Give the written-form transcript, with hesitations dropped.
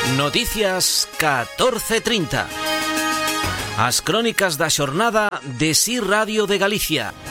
Noticias 14:30. As crónicas da xornada de Si Radio de Galicia.